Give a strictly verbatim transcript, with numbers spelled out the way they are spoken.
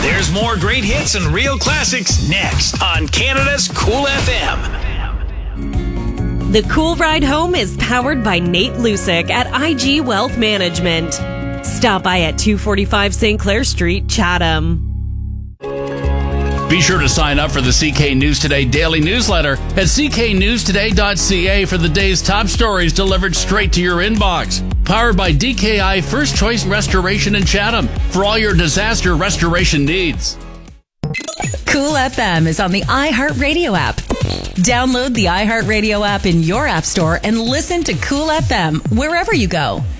There's more great hits and real classics next on Canada's Cool F M. The Cool Ride Home is powered by Nate Lusick at I G Wealth Management. Stop by at two forty-five Saint Clair Street, Chatham. Be sure to sign up for the C K News Today daily newsletter at c k news today dot c a for the day's top stories delivered straight to your inbox. Powered by D K I First Choice Restoration in Chatham for all your disaster restoration needs. Cool F M is on the iHeartRadio app. Download the iHeartRadio app in your app store and listen to Cool F M wherever you go.